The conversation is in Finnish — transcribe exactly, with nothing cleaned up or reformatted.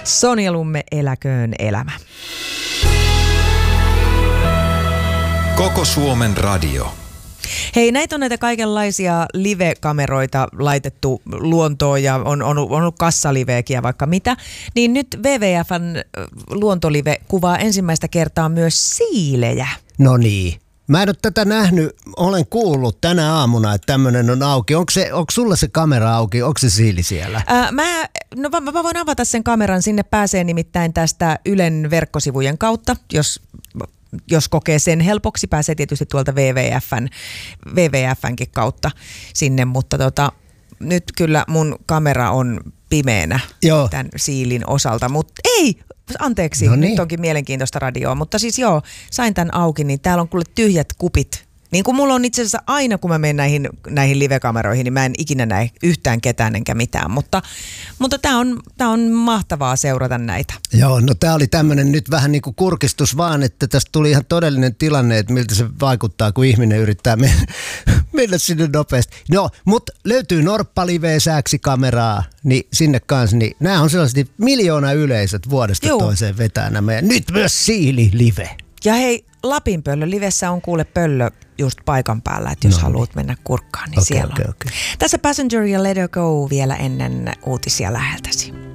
Sonja Lumme, eläköön elämä. Koko Suomen radio. Hei, näitä on näitä kaikenlaisia live-kameroita laitettu luontoon ja on, on, on ollut kassaliveekin ja vaikka mitä. Niin nyt W W F:n luontolive kuvaa ensimmäistä kertaa myös siilejä. No niin. Mä en ole tätä nähnyt, olen kuullut tänä aamuna, että tämmöinen on auki. Onko, se, onko sulla se kamera auki, onko se siili siellä? Ää, mä, no, mä, mä voin avata sen kameran, sinne pääsee nimittäin tästä Ylen verkkosivujen kautta, jos... Jos kokee sen helpoksi, pääsee tietysti tuolta W W F:n, W W F:nkin kautta sinne, mutta tota, nyt kyllä mun kamera on pimeänä joo. tämän siilin osalta, mutta ei, anteeksi, no niin. Nyt onkin mielenkiintoista radioa, mutta siis joo, sain tämän auki, niin täällä on kuule tyhjät kupit. Niin kuin mulla on itse asiassa aina, kun mä menen näihin, näihin live-kameroihin, niin mä en ikinä näe yhtään ketään enkä mitään. Mutta, mutta tää on, tää on mahtavaa seurata näitä. Joo, no tää oli tämmönen nyt vähän niin kuin kurkistus vaan, että tästä tuli ihan todellinen tilanne, että miltä se vaikuttaa, kun ihminen yrittää mennä, mennä sinne nopeasti. No, mutta löytyy norppalive-sääksi kameraa, niin sinne kanssa, niin nämä on sellaiset miljoona yleisöt vuodesta Juu. toiseen vetää nämä. Ja nyt myös siili-live. Ja hei, Lapin pöllö livessä on kuule pöllö just paikan päällä, että jos no, haluat mennä kurkkaan, niin okay, siellä okay, on. Okay. Tässä Passenger ja Let Her Go vielä ennen uutisia läheltäsi.